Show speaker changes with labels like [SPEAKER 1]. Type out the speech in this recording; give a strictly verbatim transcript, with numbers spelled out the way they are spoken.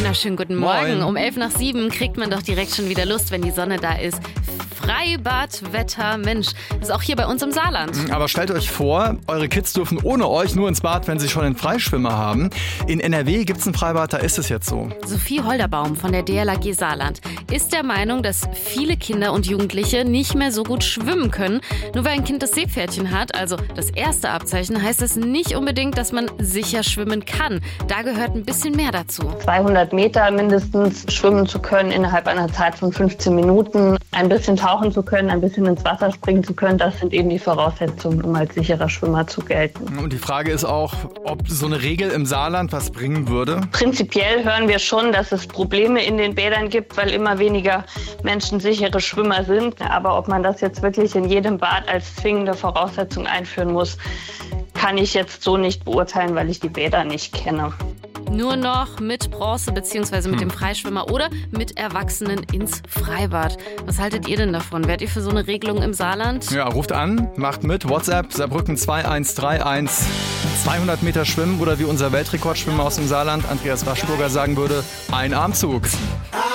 [SPEAKER 1] wunderschönen guten Morgen.
[SPEAKER 2] Moin.
[SPEAKER 1] Um elf nach sieben kriegt man doch direkt schon wieder Lust, wenn die Sonne da ist. Freibadwetter, Mensch, ist auch hier bei uns im Saarland.
[SPEAKER 2] Aber stellt euch vor, eure Kids dürfen ohne euch nur ins Bad, wenn sie schon einen Freischwimmer haben. In N R W gibt es ein Freibad, da ist es jetzt so.
[SPEAKER 1] Sophie Holderbaum von der D L R G Saarland ist der Meinung, dass viele Kinder und Jugendliche nicht mehr so gut schwimmen können. Nur weil ein Kind das Seepferdchen hat, also das erste Abzeichen, heißt es nicht unbedingt, dass man sicher schwimmen kann. Da gehört ein bisschen mehr dazu.
[SPEAKER 3] zweihundert Meter mindestens schwimmen zu können innerhalb einer Zeit von fünfzehn Minuten. Ein bisschen tauchen zu können, ein bisschen ins Wasser springen zu können, das sind eben die Voraussetzungen, um als sicherer Schwimmer zu gelten.
[SPEAKER 2] Und die Frage ist auch, ob so eine Regel im Saarland was bringen würde?
[SPEAKER 3] Prinzipiell hören wir schon, dass es Probleme in den Bädern gibt, weil immer weniger Menschen sichere Schwimmer sind. Aber ob man das jetzt wirklich in jedem Bad als zwingende Voraussetzung einführen muss, kann ich jetzt so nicht beurteilen, weil ich die Bäder nicht kenne.
[SPEAKER 1] Nur noch mit Bronze bzw. mit dem Freischwimmer oder mit Erwachsenen ins Freibad. Was haltet ihr denn davon? Wärt ihr für so eine Regelung im Saarland?
[SPEAKER 2] Ja, ruft an, macht mit. WhatsApp Saarbrücken zwei eins drei eins. zweihundert Meter schwimmen oder wie unser Weltrekordschwimmer aus dem Saarland, Andreas Waschburger, sagen würde, ein Armzug.